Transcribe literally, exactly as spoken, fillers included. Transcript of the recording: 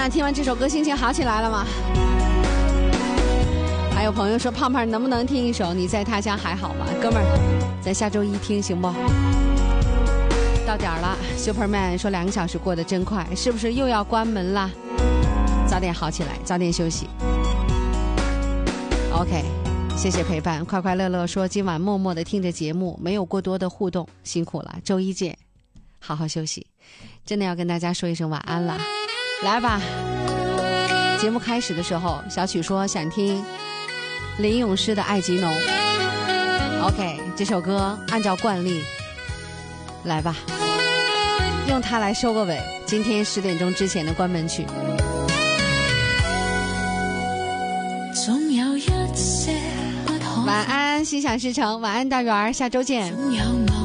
那听完这首歌心情好起来了吗？还有朋友说胖胖能不能听一首你在他乡还好吗？哥们儿咱下周一听行不？到点了 Superman 说两个小时过得真快，是不是又要关门了？早点好起来，早点休息。 OK， 谢谢陪伴。快快乐乐说今晚默默的听着节目，没有过多的互动，辛苦了，周一见，好好休息。真的要跟大家说一声晚安了。来吧，节目开始的时候小曲说想听林咏诗的《爱极浓》。 OK， 这首歌按照惯例来吧，用它来收个尾，今天十点钟之前的关门曲。 总有一些不可， 晚安心想事成，晚安大圆，下周见。 总有某